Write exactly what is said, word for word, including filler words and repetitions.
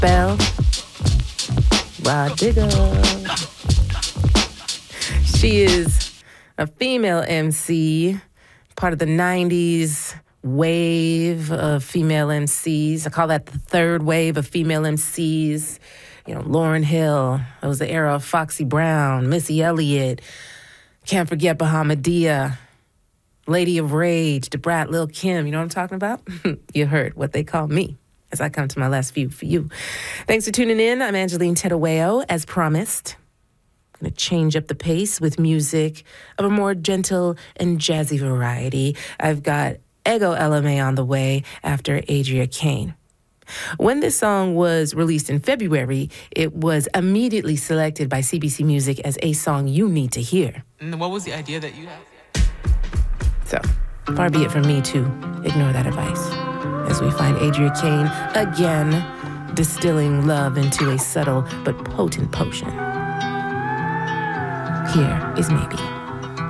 spell. Rod Digger. She is a female M C, part of the nineties wave of female M Cs. I call that the third wave of female M Cs. You know, Lauryn Hill. That was the era of Foxy Brown, Missy Elliott. Can't forget Bahamadia, Lady of Rage, Da Brat, Lil' Kim. You know what I'm talking about? You heard what they call me as I come to my last few for you. Thanks for tuning in. I'm Angeline Tedaweo, as promised. I'm going to change up the pace with music of a more gentle and jazzy variety. I've got Ego L M A on the way after Adria Kane. When this song was released in February, it was immediately selected by C B C Music as a song you need to hear. And what was the idea that you had? So, far be it from me to ignore that advice, as we find Adria Kane again distilling love into a subtle but potent potion. Here is Maybe.